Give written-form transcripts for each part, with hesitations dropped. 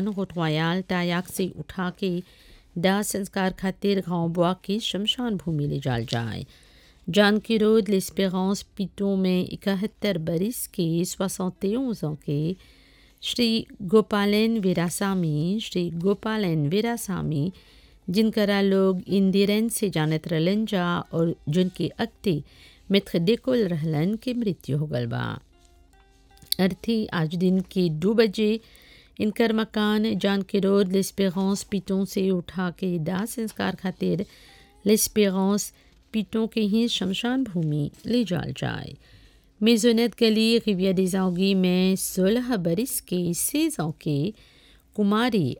मकान रोटवायाल टायाक से उठा के दाह संस्कार खातिर गांव बुआ की शमशान भूमि ले जाल जाए। जानकी रोड l'Espérance पिटों में 71 बरिस के 71 ans के श्री गोपालन वीरासामी जिनकरा लोग इंदिरन से जानत रहलन जा और जिनके अक्ति मित्र डेकोल रहलन के मृत्यु हो गल बा। अर्थी आज दिन के 2 बजे इनकर मकान जानकी रोड l'Espérance पिटों से उठा के दाह संस्कार खातिर l'Espérance पिटों के ही शमशान भूमि ले जाल जाए। मेजोनेट गली रिविया des Anguilles में 16 बरिस के 16 ans के कुमारी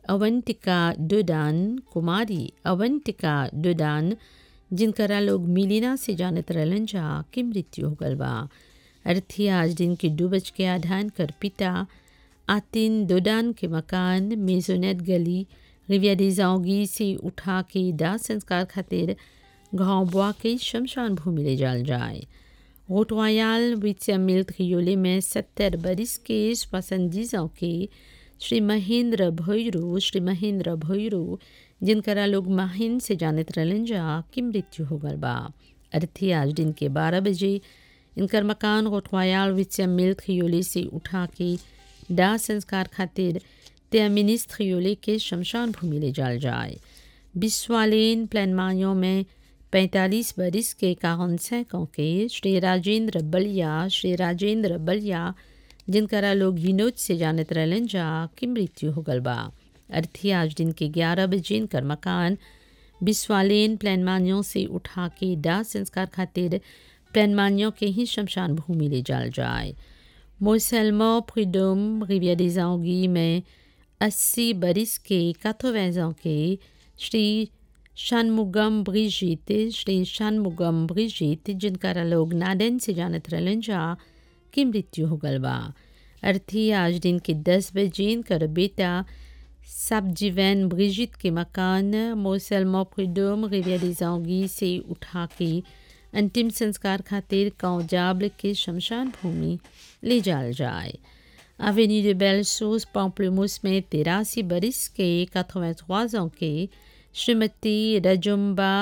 अवंतिका डोडान जिनकरा लोग मिलिना से जानत रहलन जा की मृत्यु हो गल बा। अर्थी आज दिन के 2 बज के आधान कर पिता आतिन डोडान के मकान मेजोनेट गली रिविया des Anguilles से उठा के दाह संस्कार खातिर गांव बुआ के शमशान भूमि ले जाल जाए। रोटवायाल वित्यामिल त्रियोले में 70 बरिस के 70 ans के श्री महेंद्र भैरू जिनकरा लोग माहिन से जानत रहलन जा की मृत्यु हो गल बा। अर्थी आज दिन के 12 बजे इनकर मकान रोटवायाल वित्यामिल त्रियोले से उठा के दाह संस्कार खातिर त्यामिनिस त्रियोले के शमशान भूमि ले जाल जाए। बिस्वालेन प्लानमायों में 45 बरिस के 45 ans के श्री राजेंद्र बलिया जिनकरा लोग विनोद से जानत रहलन जा की मृत्यु हो गल बा। अर्थी आज दिन के 11 बजे इनकर मकान बिस्वालेन प्लानमायों से उठा के दाह संस्कार खातिर प्लानमायों के ही शमशान भूमि ले जाल जाए। मोसेलमो प्रिडोम रिविया des Anguilles में 80 बरिस के 80 ans के श्री शानमुगम ब्रिजिट जिनकरा लोग नादन से जानत रहलन जा की मृत्यु हो गल बा। अर्थी आज दिन के 10 बजे इनकर बेटा सब्जीवैन ब्रिजिट के मकान मोसेलमो प्रिडोम रिविया des Anguilles से उठा के अंतिम संस्कार खातिर कौजाबल के शमशान भूमि ले जाल जाए। एवेन्यू de Bellesource पाम्पलमूस में 83 बरिस के 83 ans के श्रीमती रजुम्बा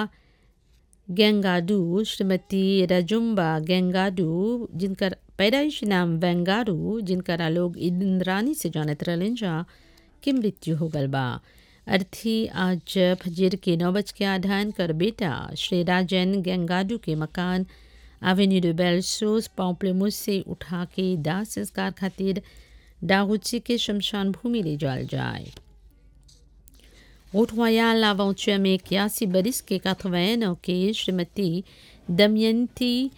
गेंगाडू जिनकर पैदाइशी नाम वेंगारू जिनकरा लोग इंद्रानी से जानत रहलन जा की मृत्यु हो गल बा। अर्थी आज फजर के 9 बज के आधान कर बेटा श्री राजन गेंगाडू के मकान एवेन्यू de Bellesource पाम्पलमूस से उठा के दाह संस्कार खातिर डागुची के शमशान भूमि ले जाल जाए। रोटवायाल लावंचुआ में 81 बरिस के 81 ans के श्रीमती दमयंती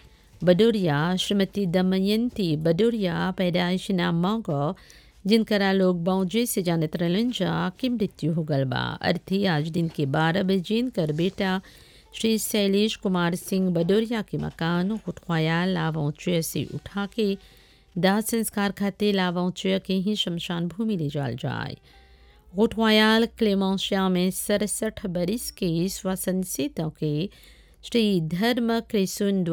बडोरिया पैदाइशी नाम मांगो जिनकरा लोग बौजे से जानत रहलन जा की मृत्यु हो गल बा। अर्थी आज दिन के 12 बजे इनकर बेटा श्री शैलेश कुमार सिंह बडोरिया के मकान रोटवायाल लावंचुआ से उठा के दाह संस्कार खातिर लावंचुआ के ही शमशान भूमि ले जाल जाए। रोटवायाल क्लेमेंशिया में 67 बरिस के 67 ans के श्री धर्म क्रिसुन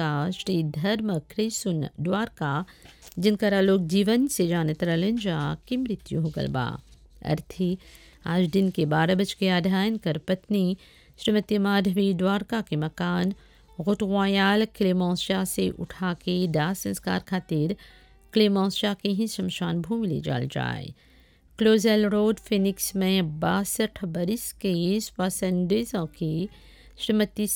द्वारका जिनकरा लोग जीवन से जानत रहलन जा की मृत्यु हो गल बा। अर्थी आज दिन के 12 बज के आधान कर पत्नी श्रीमती माधवी द्वारका के मकान रोटवायाल क्लेमेंशिया से उठा के दाह संस्कार खातिर क्लेमेंशिया के ही शमशान भूमि ले जाल जाए। क्लोजेल रोड फिनिक्स में 62 बरिस के 62 ans की श्रीमती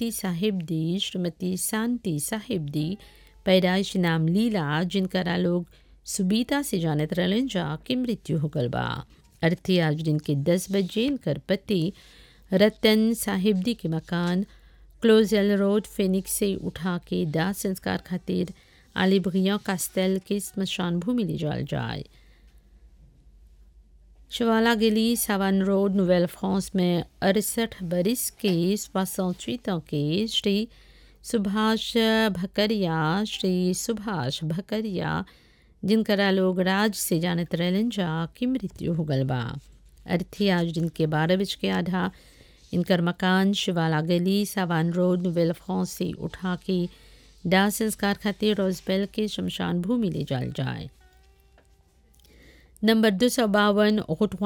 शांति साहिबदी पैदाइशी नाम लीला जिनकरा लोग सुबीता से जानत रहलन जा की मृत्यु हो गल बा। अर्थी आज दिन के 10 बजे इनकर पति रतन साहिबदी के मकान क्लोजेल रोड फिनिक्स से उठा के दाह संस्कार खातिर आलिब्रियां कास्टेल के स्मशान भूमि ले जाल जाए। शवाला गली सावन रोड नोवेल फ्रांस में 68 बरिस के 68 ans के श्री सुभाष भकरिया जिनकरा लोग राज से जानत रहलन जा की मृत्यु हो गल बा। अर्थी आज दिन के 12 बज के आधा इनकर मकान शिवाला गली सावन रोड नोवेल फ्रांस से उठा के दाह संस्कार खातिर रोजबेल के शमशान भूमि ले जाल जाए। नंबर 252